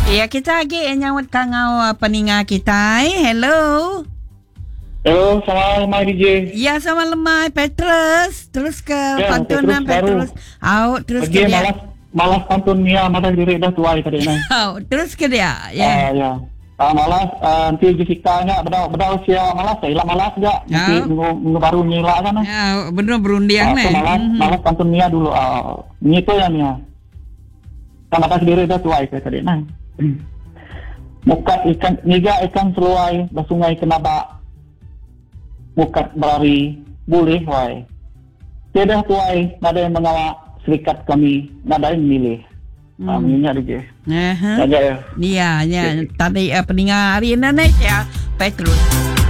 Ya, kita lagi nyawat kangau peninga kita. Hello. Hello, sama lemai DJ. Ya, sama lemai Petrus. Terus ke Ya, pantunan Petrus. Terus Pergi ke dia. malas pantun Mia mata diri dah tuai tadi nai. Terus ke dia. Ya. Ya. Malas nanti Jessica-nya bedau sia malas saya malas enggak. Nanti minggu baru nyila kan. Benar berundiang nih. Malas pantun Mia dulu. Ini tu ya Mia. Kan mata diri dah tuai tadi nai. Mukat ikan niga ikan seluai basungai kenapa mukat berari boleh wai tidak tuai nada yang mengawak serikat kami nada yang milih minyak DJ saja ya iya tadi peninga hari ini ya Petrus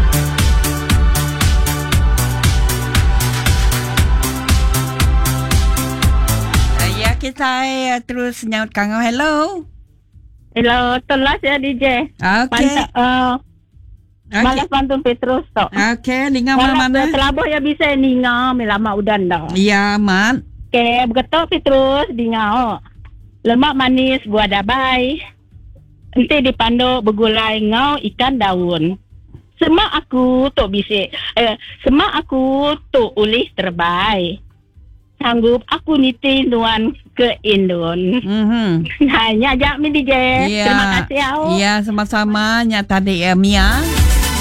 ya kita terus nyaut kangau. Hello, telas ya DJ. Okay. Malas pantun Petrus tok. Okay, ninga mana? Selabuh ya bisa ninga melama udan dah. Iya, man. Okay, begitu Petrus ninga. Lemak manis buah dabai. Nanti dipandu begulai ngau ikan daun. Semak aku tok bisik. Semak aku tok ulih terbaik. Sanggup aku niti nuan ke Indon. Hanya ajak mi DJ. Yeah. Terima kasih. Iya, sama-sama. Nyata Mia.